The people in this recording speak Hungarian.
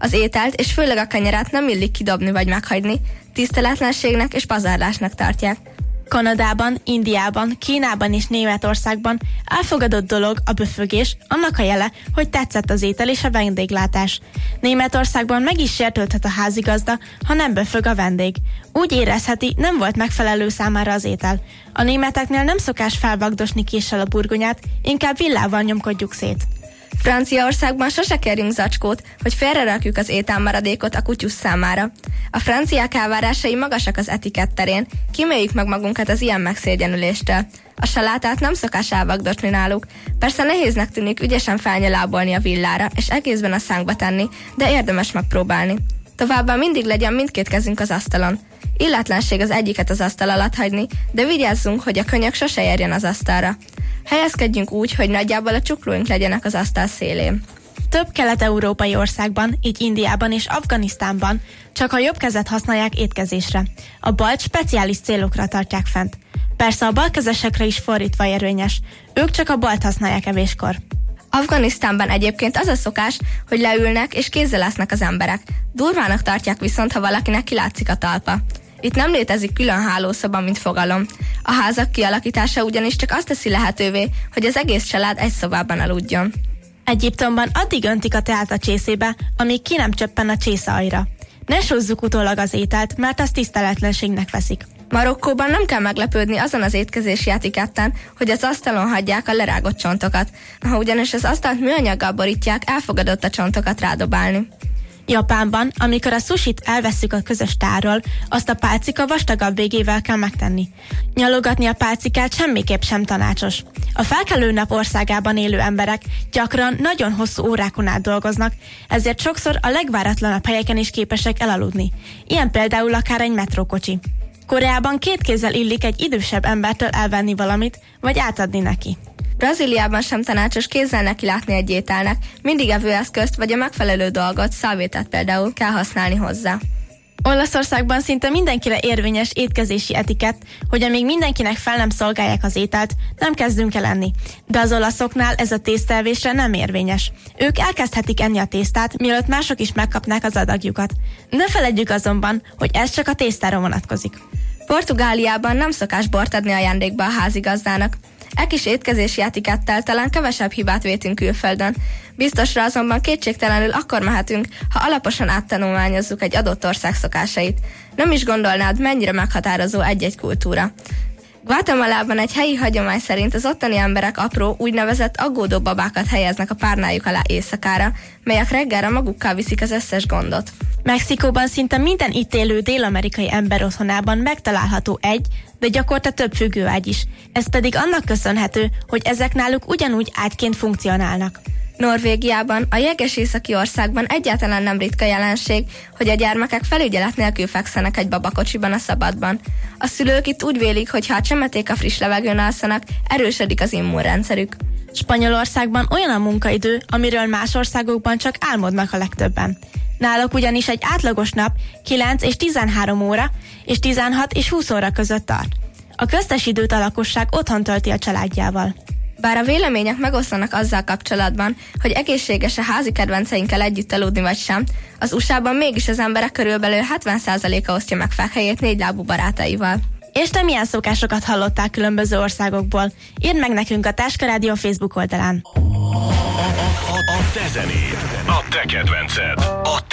Az ételt és főleg a kenyeret nem illik kidobni vagy meghagyni, tiszteletlenségnek és pazarlásnak tartják. Kanadában, Indiában, Kínában és Németországban elfogadott dolog a böfögés, annak a jele, hogy tetszett az étel és a vendéglátás. Németországban meg is sértődhet a házigazda, ha nem böfög a vendég. Úgy érezheti, nem volt megfelelő számára az étel. A németeknél nem szokás felvagdosni késsel a burgonyát, inkább villával nyomkodjuk szét. Franciaországban sose kérjünk zacskót, hogy félrerakjuk az ételmaradékot a kutyus számára. A franciák elvárásai magasak az etikett terén, kíméljük meg magunkat az ilyen megszégyenüléstől. A salátát nem szokás elvagdosni náluk. Persze nehéznek tűnik ügyesen felnyalábolni a villára, és egészben a szánkba tenni, de érdemes megpróbálni. Továbbá mindig legyen mindkét kezünk az asztalon. Illetlenség az egyiket az asztal alatt hagyni, de vigyázzunk, hogy a könyök sose érjen az asztalra. Helyezkedjünk úgy, hogy nagyjából a csuklóink legyenek az asztal szélén. Több kelet-európai országban, így Indiában és Afganisztánban csak a jobb kezet használják étkezésre. A balt speciális célokra tartják fent. Persze a balkezesekre is fordítva érvényes. Ők csak a balt használják evéskor. Afganisztánban egyébként az a szokás, hogy leülnek és kézzel esznek az emberek. Durvának tartják viszont, ha valakinek kilátszik a talpa. Itt nem létezik külön hálószoba, mint fogalom. A házak kialakítása ugyanis csak azt teszi lehetővé, hogy az egész család egy szobában aludjon. Egyiptomban addig öntik a teát a csészébe, amíg ki nem csöppen a csészaalja. Ne sózzuk utólag az ételt, mert az tiszteletlenségnek veszik. Marokkóban nem kell meglepődni azon az étkezési etiketten, hogy az asztalon hagyják a lerágott csontokat. Ha ugyanis az asztalt műanyaggal borítják, elfogadott a csontokat rádobálni. Japánban, amikor a sushit elvesszük a közös tárról, azt a pálcika vastagabb végével kell megtenni. Nyalogatni a pálcikát semmiképp sem tanácsos. A felkelő nap országában élő emberek gyakran nagyon hosszú órákon át dolgoznak, ezért sokszor a legváratlanabb helyeken is képesek elaludni. Ilyen például akár egy metrókocsi. Koreában 2 kézzel illik egy idősebb embertől elvenni valamit, vagy átadni neki. Brazíliában sem tanácsos kézzel nekilátni egy ételnek, mindig evőeszközt vagy a megfelelő dolgot, szalvétát például kell használni hozzá. Olaszországban szinte mindenkire érvényes étkezési etikett, hogy amíg mindenkinek fel nem szolgálják az ételt, nem kezdünk el enni. De az olaszoknál ez a tésztaevésre nem érvényes. Ők elkezdhetik enni a tésztát, mielőtt mások is megkapnák az adagjukat. Ne feledjük azonban, hogy ez csak a tésztára vonatkozik. Portugáliában nem szokás bort adni ajándékba a házigazdának. E kis étkezési etikettel talán kevesebb hibát vétünk külföldön. Biztosra azonban kétségtelenül akkor mehetünk, ha alaposan áttanulmányozzuk egy adott ország szokásait. Nem is gondolnád, mennyire meghatározó egy-egy kultúra. Guatemalában egy helyi hagyomány szerint az ottani emberek apró, úgynevezett aggódó babákat helyeznek a párnájuk alá éjszakára, melyek reggelre magukkal viszik az összes gondot. Mexikóban szinte minden itt élő dél-amerikai ember otthonában megtalálható egy, de gyakorta több függőágy is. Ez pedig annak köszönhető, hogy ezek náluk ugyanúgy ágyként funkcionálnak. Norvégiában, a jeges északi országban egyáltalán nem ritka jelenség, hogy a gyermekek felügyelet nélkül fekszenek egy babakocsiban a szabadban. A szülők itt úgy vélik, hogy ha a csemeték a friss levegőn alszanak, erősödik az immunrendszerük. Spanyolországban olyan a munkaidő, amiről más országokban csak álmodnak a legtöbben. Náluk ugyanis egy átlagos nap 9 és 13 óra és 16 és 20 óra között tart. A köztes időt a lakosság otthon tölti a családjával. Bár a vélemények megoszlanak azzal kapcsolatban, hogy egészséges a házi kedvenceinkkel együtt aludni vagy sem, az USA-ban mégis az emberek körülbelül 70%-a osztja meg fekhelyét 4 lábú barátaival. És te milyen szokásokat hallottál különböző országokból? Írd meg nekünk a Táska Rádió Facebook oldalán. A te zenéd, a te kedvenced, a